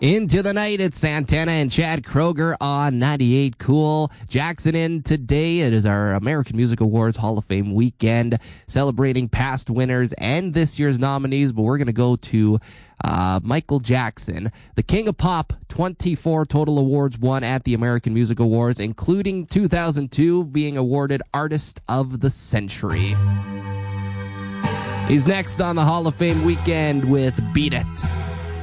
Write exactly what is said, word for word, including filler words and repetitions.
Into the night, it's Santana and Chad Kroger on ninety-eight Cool. Jackson in today. It is our American Music Awards Hall of Fame weekend, celebrating past winners and this year's nominees, but we're going to go to uh, Michael Jackson, the King of Pop, twenty-four total awards won at the American Music Awards, including two thousand two being awarded Artist of the Century. He's next on the Hall of Fame weekend with Beat It.